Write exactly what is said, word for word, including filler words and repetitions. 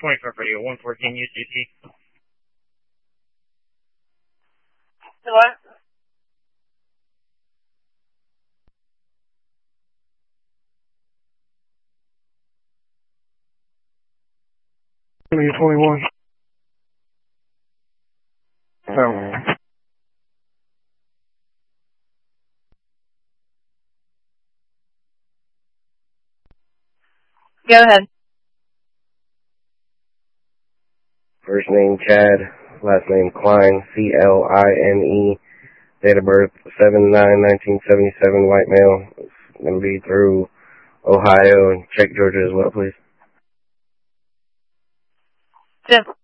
twenty-four radio, one fourteen U C C. What? twenty-one. Oh. Go ahead. First name Chad, last name Klein, C L I N E, date of birth seven nine nineteen seventy-seven, white male. It's going to be through Ohio and check Georgia as well, please. Jim.